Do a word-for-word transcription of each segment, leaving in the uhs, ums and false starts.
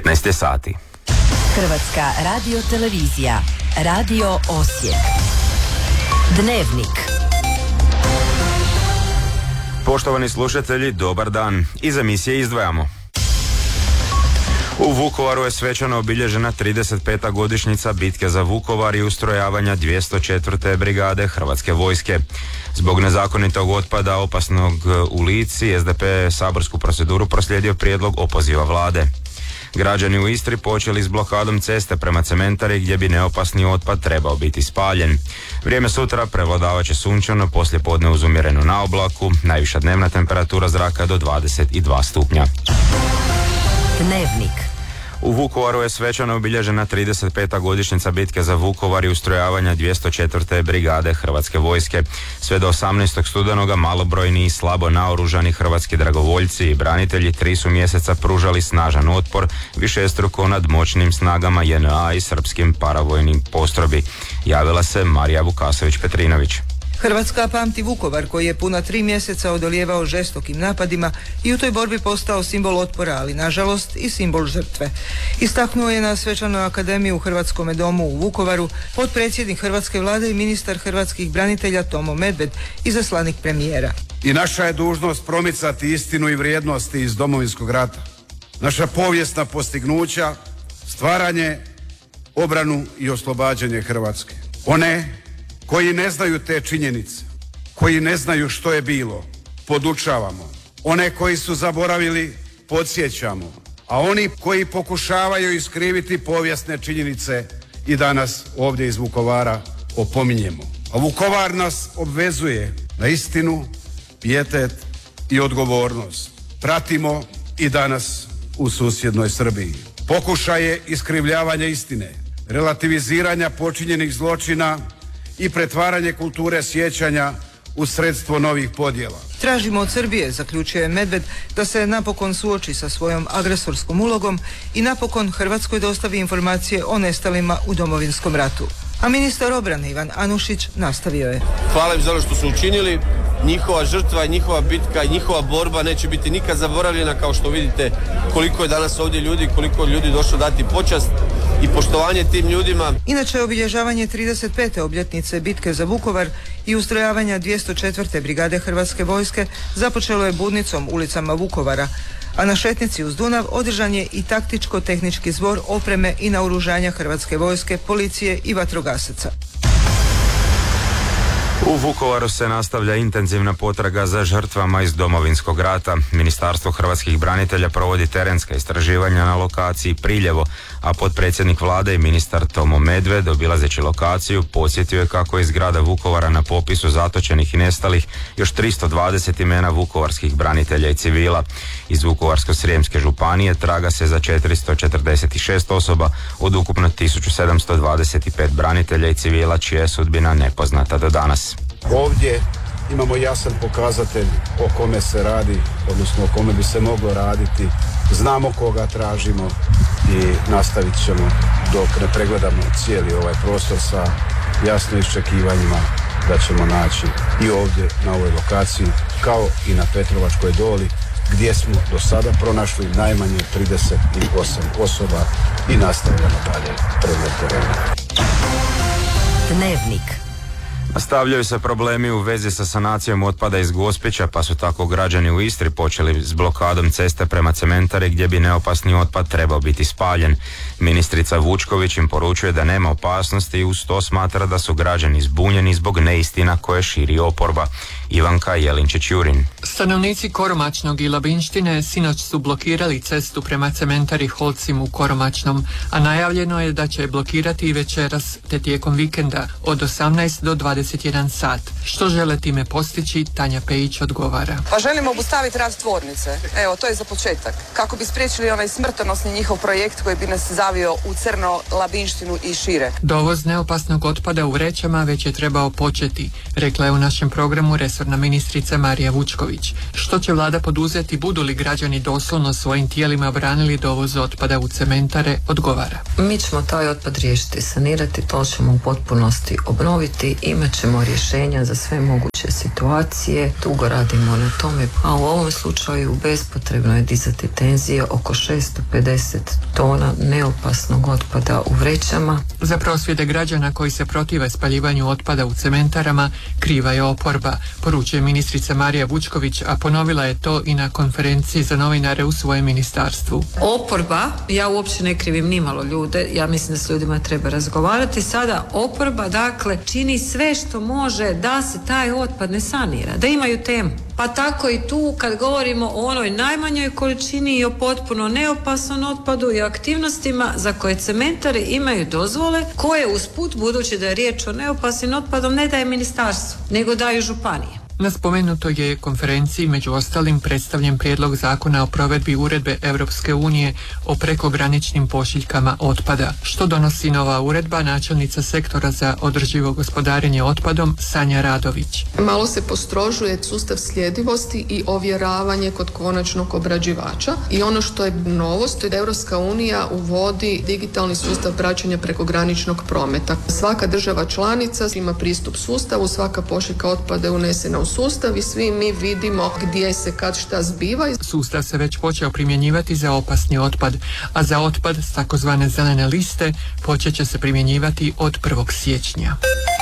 devetnaest je sati. Hrvatska radiotelevizija, Radio Osijek. Dnevnik. Poštovani slušatelji, dobar dan. Iz emisije izdvajamo. U Vukovaru je svečano obilježena trideset peta godišnjica bitke za Vukovar i ustrojavanja dvjesto četvrte brigade Hrvatske vojske. Zbog nezakonitog otpada opasnog u Lici, S D P je saborsku proceduru proslijedio prijedlog opoziva vlade. Građani u Istri počeli s blokadom ceste prema cementari gdje bi neopasni otpad trebao biti spaljen. Vrijeme sutra prevladavat će sunčano, poslije podne uz umjerenu naoblaku, najviša dnevna temperatura zraka do dvadeset dva stupnja. Dnevnik. U Vukovaru je svečano obilježena trideset peta godišnjica bitke za Vukovar i ustrojavanja dvjesto četvrte brigade Hrvatske vojske. Sve do osamnaestog studenoga malobrojni i slabo naoružani hrvatski dragovoljci i branitelji tri su mjeseca pružali snažan otpor višestruko nad moćnim snagama J N A i srpskim paravojnim postrojbi. Javila se Marija Vukasović-Petrinović. Hrvatska pamti Vukovar koji je puna tri mjeseca odolijevao žestokim napadima i u toj borbi postao simbol otpora, ali nažalost i simbol žrtve. Istaknuo je na svečanoj akademiji u Hrvatskome domu u Vukovaru potpredsjednik Hrvatske vlade i ministar hrvatskih branitelja Tomo Medved, izaslanik premijera. I naša je dužnost promicati istinu i vrijednosti iz Domovinskog rata. Naša povijesna postignuća, stvaranje, obranu i oslobađanje Hrvatske. One koji ne znaju te činjenice, koji ne znaju što je bilo, podučavamo. One koji su zaboravili, podsjećamo. A oni koji pokušavaju iskriviti povijesne činjenice i danas ovdje iz Vukovara opominjemo. A Vukovar nas obvezuje na istinu, pijetet i odgovornost. Pratimo i danas u susjednoj Srbiji. Pokušaje iskrivljavanja istine, relativiziranja počinjenih zločina i pretvaranje kulture sjećanja u sredstvo novih podjela. Tražimo od Srbije, zaključuje Medved, da se napokon suoči sa svojom agresorskom ulogom i napokon Hrvatskoj dostavi informacije o nestalima u Domovinskom ratu. A ministar obrane Ivan Anušić nastavio je. Hvala im za ono što su učinili. Njihova žrtva i njihova bitka i njihova borba neće biti nikad zaboravljena, kao što vidite koliko je danas ovdje ljudi, koliko ljudi došlo dati počast i poštovanje tim ljudima. Inače, obilježavanje trideset pete obljetnice bitke za Vukovar i ustrojavanja dvjesto četvrte brigade Hrvatske vojske započelo je budnicom ulicama Vukovara, a na šetnici uz Dunav održan je i taktičko-tehnički zbor opreme i naoružanja Hrvatske vojske, policije i vatrogasaca. U Vukovaru se nastavlja intenzivna potraga za žrtvama iz Domovinskog rata. Ministarstvo hrvatskih branitelja provodi terenska istraživanja na lokaciji Priljevo, a potpredsjednik vlade i ministar Tomo Medved, obilazeći lokaciju, podsjetio je kako je iz grada Vukovara na popisu zatočenih i nestalih još tristo dvadeset imena vukovarskih branitelja i civila. Iz Vukovarsko-srijemske županije traga se za četiristo četrdeset šest osoba od ukupno tisuću sedamsto dvadeset pet branitelja i civila čija je sudbina nepoznata do danas. Ovdje imamo jasan pokazatelj o kome se radi, odnosno o kome bi se moglo raditi. Znamo koga tražimo i nastavit ćemo dok ne pregledamo cijeli ovaj prostor sa jasno iščekivanjima da ćemo naći i ovdje na ovoj lokaciji, kao i na Petrovačkoj doli, gdje smo do sada pronašli najmanje trideset osam osoba i nastavljamo dalje pregled terena. Dnevnik. Nastavljaju se problemi u vezi sa sanacijom otpada iz Gospića, pa su tako građani u Istri počeli s blokadom ceste prema cementari gdje bi neopasni otpad trebao biti spaljen. Ministrica Vučković im poručuje da nema opasnosti i uz to smatra da su građani zbunjeni zbog neistina koje širi oporba. Ivanka Jelinčić-Jurin. Stanovnici Koromačnog i Labinštine sinoć su blokirali cestu prema cementari Holcim u Koromačnom, a najavljeno je da će blokirati i večeras te tijekom vikenda od osamnaest do dvadeset jedan sat. Što žele time postići, Tanja Pejić odgovara. Pa želimo obustaviti rad tvornice. Evo, to je za početak. Kako bi spriječili onaj smrtonosni njihov projekt koji bi nas zavio u Crno, Labinštinu i šire. Dovoz neopasnog otpada u vrećama već je trebao početi, rekla je u našem programu resorna ministrica Marija Vučković. Što će vlada poduzeti, budu li građani doslovno svojim tijelima branili dovoz otpada u cementare, odgovara. Mi ćemo taj otpad riješiti, sanirati, to ćemo u potpunosti obnoviti. Imaju Imat ćemo rješenja za sve moguće situacije, dugo radimo na tome, a u ovom slučaju bespotrebno je dizati tenzije oko šesto pedeset tona neopasnog otpada u vrećama. Za prosvjede građana koji se protive spaljivanju otpada u cementarama kriva je oporba, poručuje ministrica Marija Vučković, a ponovila je to i na konferenciji za novinare u svojem ministarstvu. Oporba, ja uopće ne krivim nimalo ljude, ja mislim da s ljudima treba razgovarati. Sada oporba, dakle, čini sve što može da se taj otpad ne sanira, da imaju temu. Pa tako i tu kad govorimo o onoj najmanjoj količini i o potpuno neopasnom otpadu i aktivnostima za koje cementari imaju dozvole, koje usput, budući da je riječ o neopasnim otpadom, ne daje ministarstvo, nego daju županije. Na spomenutoj je konferenciji među ostalim predstavljen prijedlog zakona o provedbi uredbe Europske unije o prekograničnim pošiljkama otpada. Što donosi nova uredba, načelnica sektora za održivo gospodarenje otpadom Sanja Radović. Malo se postrožuje sustav sljedivosti i ovjeravanje kod konačnog obrađivača i ono što je novost je da Europska unija uvodi digitalni sustav praćenja prekograničnog prometa. Svaka država članica ima pristup sustavu, svaka pošiljka otpada je unesena u sustav i svi mi vidimo gdje se kad šta zbiva. Sustav se već počeo primjenjivati za opasni otpad, a za otpad s takozvane zelene liste počet će se primjenjivati od prvog siječnja.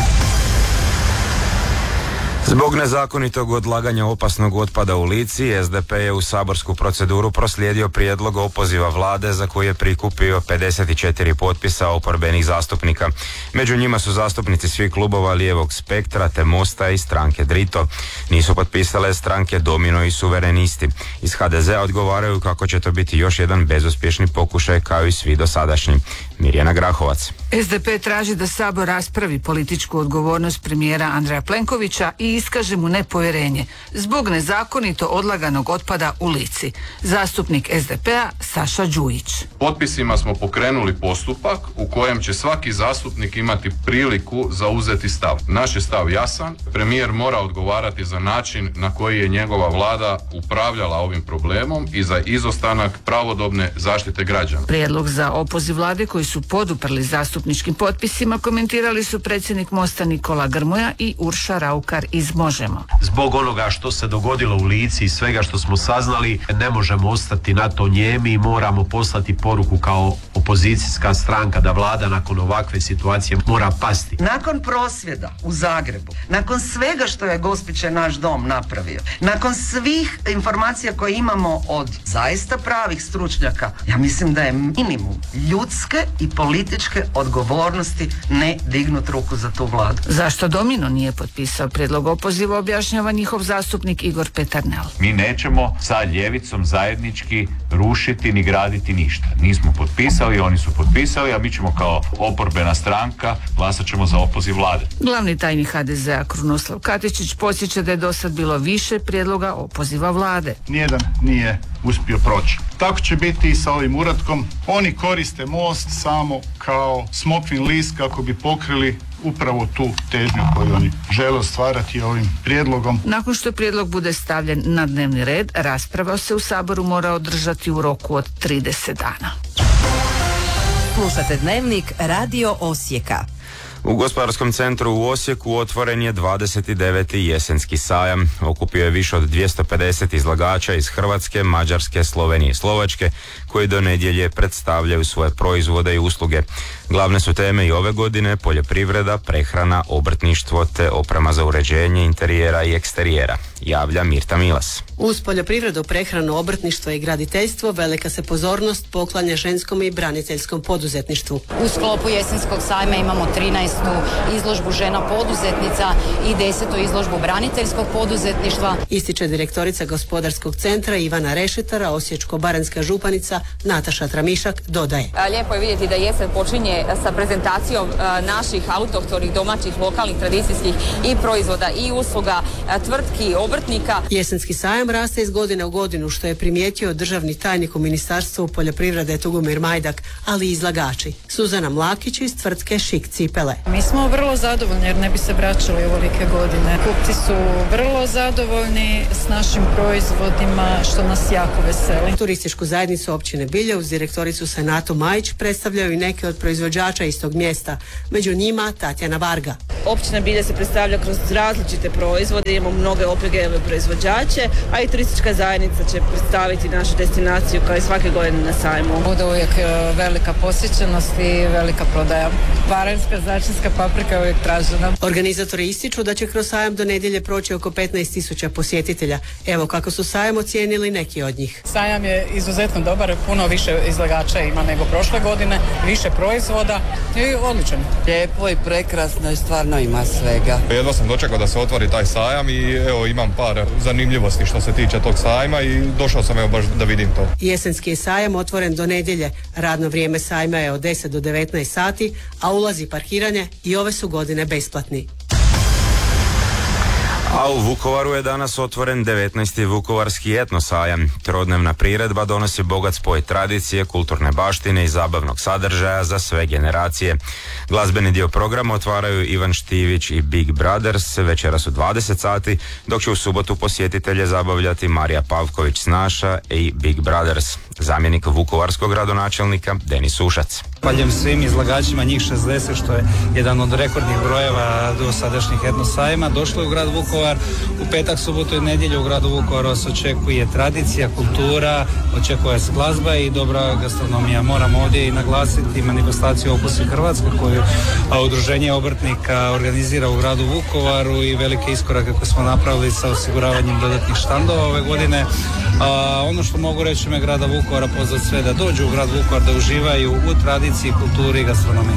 Zbog nezakonitog odlaganja opasnog otpada u Lici, S D P je u saborsku proceduru proslijedio prijedlog opoziva vlade za koji je prikupio pedeset četiri potpisa oporbenih zastupnika. Među njima su zastupnici svih klubova lijevog spektra te Mosta i stranke Drito. Nisu potpisale stranke Domino i Suverenisti. Iz H D Z-a odgovaraju kako će to biti još jedan bezuspješni pokušaj kao i svi dosadašnji. Mirjana Grahovac. S D P traži da Sabor raspravi političku odgovornost premijera Andreja Plenkovića i iskaže mu nepovjerenje zbog nezakonito odlaganog otpada u Lici. Zastupnik S D P-a Saša Đujić. Potpisima smo pokrenuli postupak u kojem će svaki zastupnik imati priliku zauzeti stav. Naš je stav jasan, premijer mora odgovarati za način na koji je njegova vlada upravljala ovim problemom i za izostanak pravodobne zaštite građana. Prijedlog za opoziv vlade koji su poduprli zastupničkim potpisima komentirali su predsjednik Mosta Nikola Grmoja i Urša Raukar iz Možemo. Zbog onoga što se dogodilo u Lici i svega što smo saznali, ne možemo ostati na to njemi i moramo poslati poruku kao opozicijska stranka da vlada nakon ovakve situacije mora pasti. Nakon prosvjeda u Zagrebu, nakon svega što je Gospiće naš dom napravio, nakon svih informacija koje imamo od zaista pravih stručnjaka, ja mislim da je minimum ljudske i političke odgovornosti ne dignut ruku za tu vladu. Zašto Domino nije potpisao prijedlog opoziva, objašnjava njihov zastupnik Igor Peternel. Mi nećemo sa ljevicom zajednički rušiti ni graditi ništa. Nismo potpisali, oni su potpisali, a mi ćemo kao oporbena stranka glasat ćemo za opoziv vlade. Glavni tajnik H D Z-a Krunoslav Katičić podsjeća da je do sad bilo više prijedloga opoziva vlade. Nijedan nije uspio proći. Tako će biti i sa ovim uratkom. Oni koriste most samo kao smokvin list kako bi pokrili upravo tu težnju koju oni žele ostvarati ovim prijedlogom. Nakon što prijedlog bude stavljen na dnevni red, rasprava se u Saboru mora održati u roku od trideset dana. Slušate Dnevnik Radio Osijeka. U gospodarskom centru u Osijeku otvoren je dvadeset deveti jesenski sajam. Okupio je više od dvjesto pedeset izlagača iz Hrvatske, Mađarske, Slovenije i Slovačke, koji do nedjelje predstavljaju svoje proizvode i usluge. Glavne su teme i ove godine poljoprivreda, prehrana, obrtništvo te oprema za uređenje interijera i eksterijera, javlja Mirta Milas. Uz poljoprivredu, prehranu, obrtništvo i graditeljstvo velika se pozornost poklanja ženskom i braniteljskom poduzetništvu. U sklopu jesenskog sajma imamo trinaestu izložbu žena poduzetnica i desetu izložbu braniteljskog poduzetništva. Ističe direktorica gospodarskog centra Ivana Rešetara, osječko-baranjska županica Nataša Tramišak dodaje. Lijepo je vidjeti da jesen počinje sa prezentacijom naših autohtonih, domaćih, lokalnih, tradicijskih i proizvoda i usluga, tvrtki, obrtnika. Jesenski sajam raste iz godine u godinu, što je primijetio državni tajnik u Ministarstvu poljoprivrede Tugomir Majdak, ali i izlagači. Suzana Mlakić iz tvrtke Šik cipele. Mi smo vrlo zadovoljni jer ne bi se vraćali ovolike godine. Kupci su vrlo zadovoljni s našim proizvodima, što nas jako veseli. Turističku zajednicu općine Bilje uz direktoricu Senatu Majić predstavljaju i neke od proizvođača iz tog mjesta. Među njima Tatjana Varga. Općina Bilje se predstavlja kroz različite proizvode, imamo mnoge O P G-ove proizvođače, a i turistička zajednica će predstaviti našu destinaciju kao i svake godine na sajmu. Bude uvijek velika posjećenost i velika prodaja. Baranjska začinska paprika je uvijek tražena. Organizatori ističu da će kroz sajam do nedjelje proći oko petnaest tisuća posjetitelja. Evo kako su sajam ocijenili neki od njih. Sajam je izuzetno dobar, puno više izlagača ima nego prošle godine, više proizvoda i odličan. Lijepo i prekrasno i stvarno ima svega. Jedva sam dočekao da se otvori taj sajam i evo imam par zanimljivosti što se tiče tog sajma i došao sam evo baš da vidim to. Jesenski je sajam otvoren do nedjelje. Radno vrijeme sajma je od deset do devetnaest sati, a ulazi parkiranje i ove su godine besplatni. A u Vukovaru je danas otvoren devetnaesti Vukovarski etnosajam. Trodnevna priredba donosi bogat spoj tradicije, kulturne baštine i zabavnog sadržaja za sve generacije. Glazbeni dio programa otvaraju Ivan Štivić i Big Brothers večeras u dvadeset sati, dok će u subotu posjetitelje zabavljati Marija Pavković Snaša i Big Brothers. Zamjenik vukovarskog gradonačelnika Denis Ušac. Zahvaljujem svim izlagačima, njih šezdeset, što je jedan od rekordnih brojeva do sadašnjih etnosajma. Došlo je u grad Vukovar, u petak, subotu i nedjelju u gradu Vukovaru se očekuje tradicija, kultura, očekuje se glazba i dobra gastronomija. Moram ovdje i naglasiti manifestaciju Okusi Hrvatske koju udruženje obrtnika organizira u gradu Vukovaru i velike iskorake koje smo napravili sa osiguravanjem dodatnih štandova ove godine. A, ono što mogu reći me grada Vukovara, pozvat sve da dođu u grad Vukovar, da uživaju u tradiciji, kulturi i gastronomiji.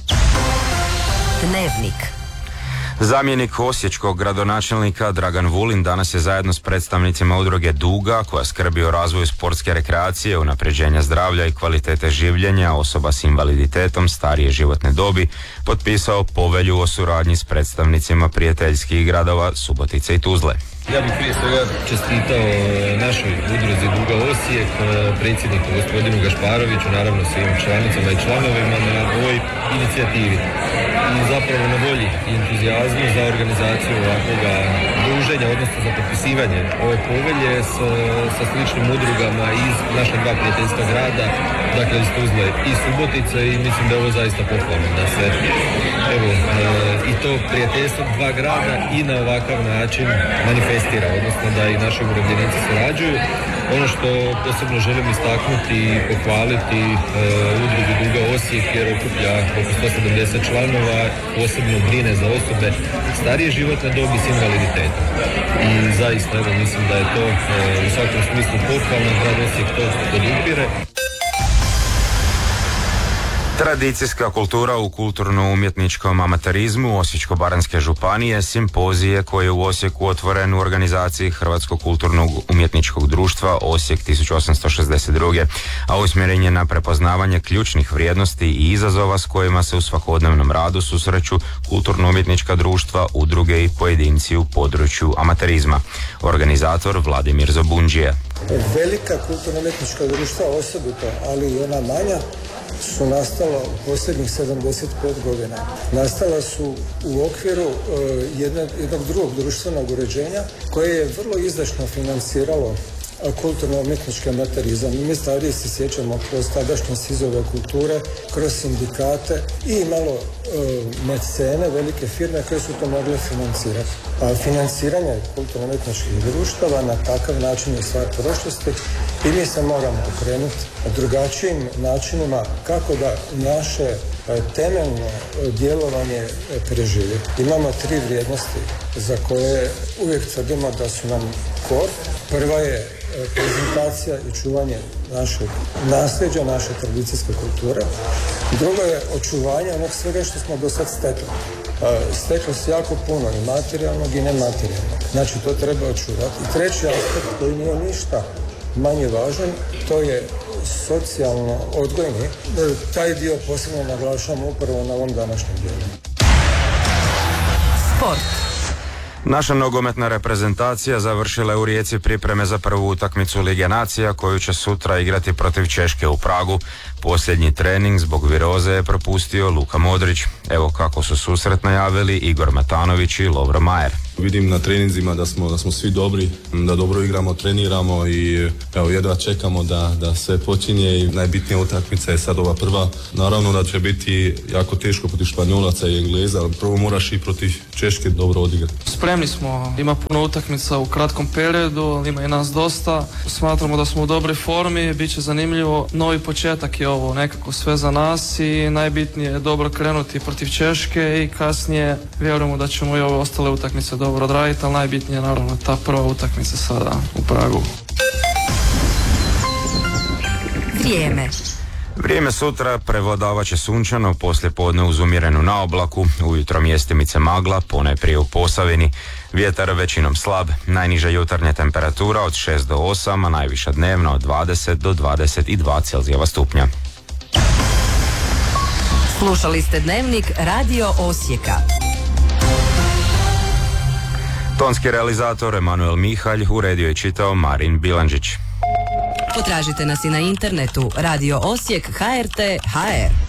Dnevnik. Zamjenik osječkog gradonačelnika Dragan Vulin danas je zajedno s predstavnicima udruge Duga, koja skrbi o razvoju sportske rekreacije, unapređenja zdravlja i kvalitete življenja osoba s invaliditetom starije životne dobi, potpisao povelju o suradnji s predstavnicima prijateljskih gradova Subotice i Tuzle. Ja bih prije svega čestitao našoj udruzi Duga Osijek, predsjedniku gospodinu Gašparoviću, naravno svim članicama i članovima na ovoj inicijativi i zapravo na volji i entuzijazmu za organizaciju ovakvoga druženja, odnosno za potpisivanje ove povelje s, sa sličnim udrugama iz naša dva prijateljska grada, dakle iz Tuzle i Subotice, i mislim da je ovo zaista pohvalno da se evo e, i to prijateljstvo dva grada i na ovakav način manifestira, odnosno da i naši umirovljenici surađuju. Ono što posebno želim istaknuti i pohvaliti e, udrugu Duga Osijek, jer okuplja oko sto sedamdeset članova, posebno brine za osobe starije životne dobi s invaliditetom. I zaista evo mislim da je to e, u svakom smislu pohvalno, grad Osijek to podupire. Tradicijska kultura u kulturno-umjetničkom amaterizmu Osječko-baranjske županije simpozije koji je u Osijeku otvoren u organizaciji Hrvatskog kulturnog umjetničkog društva Osijek tisuću osamsto šezdeset druge. a usmjeren je na prepoznavanje ključnih vrijednosti i izazova s kojima se u svakodnevnom radu susreću kulturno-umjetnička društva, udruge i pojedinci u području amaterizma. Organizator Vladimir Zobundžija. Velika kulturno-umjetnička društva osobito, ali i ona manja, su nastala u posljednjih sedamdeset pet godina. Nastala su u okviru uh, jednog, jednog drugog društvenog uređenja koje je vrlo izdašno financiralo kulturno-umjetnički amaterizam. Mi stariji se sjećamo kroz tadašnje sizove kulture, kroz sindikate i malo e, mecene, velike firme koje su to mogle financirati. A financiranje kulturno-umjetničkih društava na takav način je stvar prošlosti i mi se moramo okrenuti drugačijim načinima kako da naše e, temeljno djelovanje preživi. Imamo tri vrijednosti za koje uvijek tvrdimo da su nam kor. Prva je prezentacija i čuvanje našeg nasljeđa, naše tradicijske kulture. Drugo je očuvanje onog svega što smo do sad stekli. Steklo se jako puno i materijalnog i nematerijalnog. Znači to treba očuvati. I treći aspekt koji nije ništa manje važan, to je socijalno odgojni. Taj dio posebno naglašamo upravo na ovom današnjem dijelu. Sport. Naša nogometna reprezentacija završila je u Rijeci pripreme za prvu utakmicu Lige nacija koju će sutra igrati protiv Češke u Pragu. Posljednji trening zbog viroze je propustio Luka Modrić. Evo kako su susret najavili Igor Matanović i Lovro Majer. Vidim na treninzima da smo, da smo svi dobri, da dobro igramo, treniramo i evo jedva čekamo da, da sve počinje i najbitnija utakmica je sad ova prva. Naravno da će biti jako teško protiv Španjolaca i Engleza, ali prvo moraš i protiv Češke dobro odigrati. Spremni smo, ima puno utakmica u kratkom periodu, ima i nas dosta. Smatramo da smo u dobroj formi, bit će zanimljivo. Novi početak je ovo, nekako sve za nas i najbitnije je dobro krenuti protiv Češke i kasnije vjerujemo da ćemo i ove ostale utakmice dobro odraditi, ali najbitnije je naravno ta prva utakmica sada u Pragu. Vrijeme. Vrijeme sutra prevladavat će sunčano, poslije podne uz umjerenu naoblaku, ujutro mjestimice magla, ponajprije u Posavini, vjetar većinom slab, najniža jutarnja temperatura od šest do osam, a najviša dnevna od dvadeset do dvadeset dva Celzijeva stupnja. Slušali ste Dnevnik Radio Osijeka. Tonski realizator Emanuel Mihalj, uredio i čitao Marin Bilandžić. Potražite nas i na internetu radio osijek tačka ha er te tačka ha er.